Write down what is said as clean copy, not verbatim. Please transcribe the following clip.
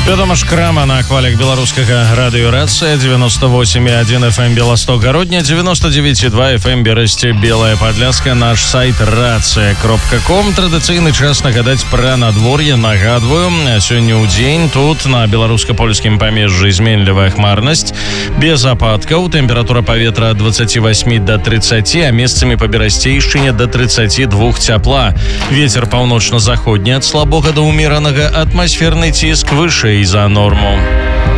Вядома ж, крама на хвалях беларускага радыёрацыя 98,1 FM Беласток-Гародня, 99,2 FM Берасце, Белая Падляска, наш сайт рацыя.ком. Традыцыйны час нагадаць пра надвор'е. Нагадваю, сёння ў дзень тут на беларуска-польскім памежжы зменлівая хмарнасць, без ападкаў, тэмпература паветра ад 28 до 30, а месцамі па Берасцейшчыне до 32 цяпла. Вецер паўночна-заходні ад слабога да ўмеранага, атмасферны ціск вышэй за норму.